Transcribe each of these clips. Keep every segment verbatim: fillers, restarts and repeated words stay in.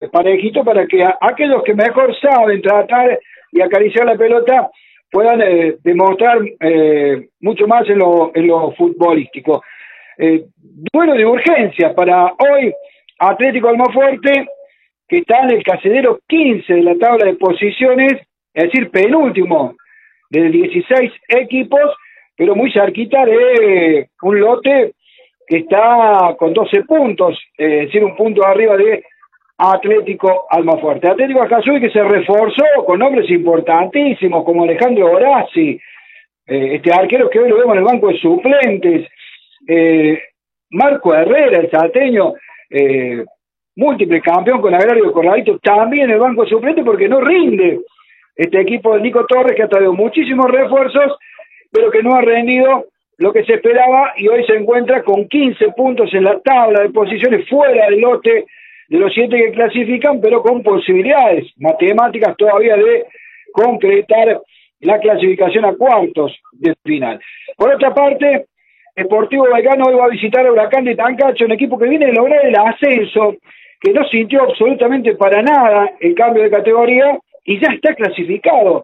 parejito para que a, aquellos que mejor saben tratar y acariciar la pelota puedan eh, demostrar eh, mucho más en lo, en lo futbolístico. Eh, duelo de urgencia para hoy, Atlético Almafuerte, que está en el casedero quince de la tabla de posiciones, es decir, penúltimo de dieciséis equipos, pero muy cerquita de un lote que está con doce puntos, eh, es decir, un punto arriba de Atlético Almafuerte. Atlético Acazú, que se reforzó con nombres importantísimos como Alejandro Horaci, eh, este arquero que hoy lo vemos en el banco de suplentes, eh, Marco Herrera, el salteño, eh, múltiple campeón con Agrario de Corralito, también en el banco de suplentes porque no rinde este equipo de Nico Torres, que ha traído muchísimos refuerzos, pero que no ha rendido lo que se esperaba, y hoy se encuentra con quince puntos en la tabla de posiciones, fuera del lote de los siete que clasifican, pero con posibilidades matemáticas todavía de concretar la clasificación a cuartos de final. Por otra parte, Sportivo Belgrano hoy va a visitar a Huracán de Tancacho, un equipo que viene de lograr el ascenso, que no sintió absolutamente para nada el cambio de categoría y ya está clasificado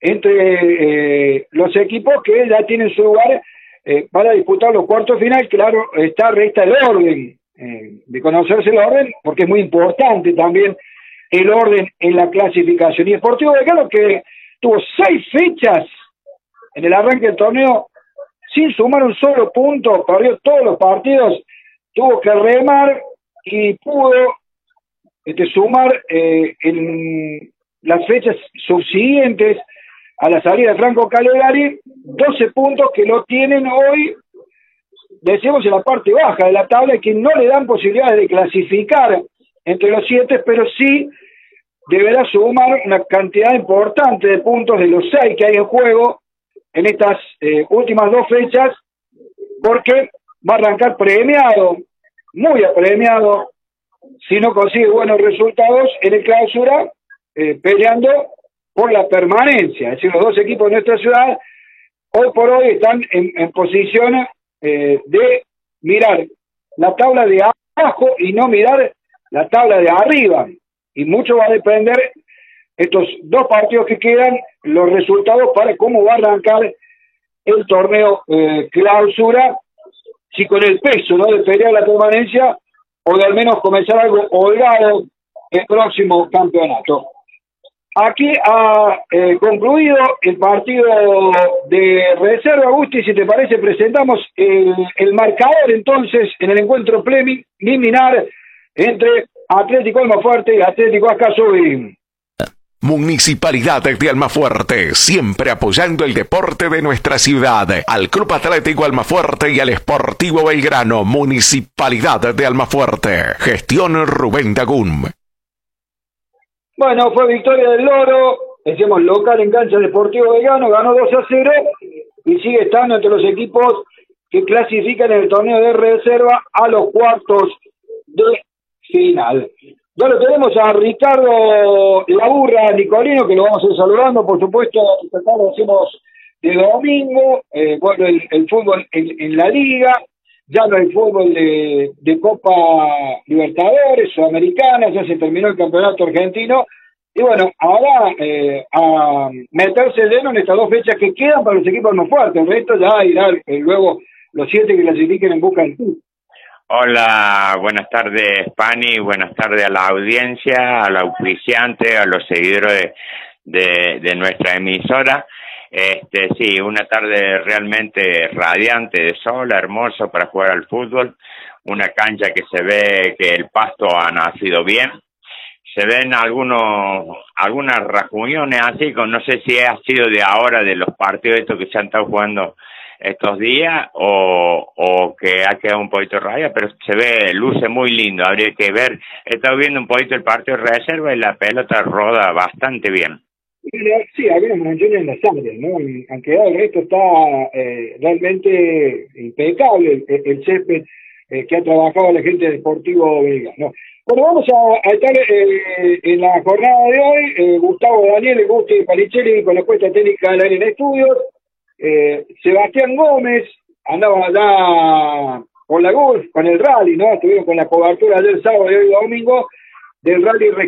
entre eh, los equipos que ya tienen su lugar eh, para disputar los cuartos final. Claro, está resta el orden, eh, de conocerse el orden, porque es muy importante también el orden en la clasificación. Y Sportivo Belgrano, que tuvo seis fechas en el arranque del torneo sin sumar un solo punto, perdió todos los partidos, tuvo que remar y pudo este, sumar eh, en las fechas subsiguientes a la salida de Franco Calegari doce puntos que lo tienen hoy, decimos, en la parte baja de la tabla, y que no le dan posibilidades de clasificar entre los siete, pero sí deberá sumar una cantidad importante de puntos de los seis que hay en juego en estas eh, últimas dos fechas, porque va a arrancar premiado, muy apremiado, si no consigue buenos resultados en el clausura, eh, peleando por la permanencia. Es decir, los dos equipos de nuestra ciudad hoy por hoy están en, en posición eh, de mirar la tabla de abajo y no mirar la tabla de arriba, y mucho va a depender estos dos partidos que quedan, los resultados para cómo va a arrancar el torneo eh, clausura, si con el peso, ¿no?, de pelear la permanencia o de al menos comenzar algo holgado el próximo campeonato. Aquí ha eh, concluido el partido de reserva. Agustín, si te parece, presentamos el, el marcador entonces en el encuentro preliminar entre Atlético Almafuerte y Atlético Acazú. Municipalidad de Almafuerte, siempre apoyando el deporte de nuestra ciudad. Al Club Atlético Almafuerte y al Sportivo Belgrano. Municipalidad de Almafuerte. Gestión Rubén Dagún. Bueno, fue victoria del Loro, decimos local en cancha del Sportivo Belgrano, ganó dos a cero y sigue estando entre los equipos que clasifican en el torneo de reserva a los cuartos de final. Bueno, tenemos a Ricardo La Burra Nicolino, que lo vamos a ir saludando, por supuesto. Esta tarde hacemos de domingo, eh, bueno, el, el fútbol en, en la liga, ya no hay fútbol de, de Copa Libertadores, Sudamericana, ya se terminó el campeonato argentino, y bueno, ahora eh, a meterse lleno en estas dos fechas que quedan para los equipos más fuertes. El resto ya irá eh, luego los siete que clasifiquen en busca del club. Hola, buenas tardes, Pani, buenas tardes a la audiencia, a los auspiciantes, a los seguidores de, de, de nuestra emisora. Este, sí, una tarde realmente radiante de sol, hermoso para jugar al fútbol, una cancha que se ve que el pasto ha nacido bien. Se ven algunos, algunas rasguñones así, con, no sé si ha sido de ahora, de los partidos estos que se han estado jugando estos días, o, o que ha quedado un poquito raya, pero se ve, luce muy lindo. Habría que ver, he estado viendo un poquito el partido de reserva y la pelota roda bastante bien. Sí, hay unas manchones en la sangre, ¿no? Aunque el resto está eh, realmente impecable, el, el césped eh, que ha trabajado la gente del Sportivo Belgrano, ¿no? Bueno, vamos a, a estar eh, en la jornada de hoy, eh, Gustavo Daniel, Gusti Palicelli con la puesta técnica del aire en estudios. Eh, Sebastián Gómez andaba allá con la Golf, con el rally, ¿no? Estuvieron con la cobertura ayer sábado y hoy domingo del rally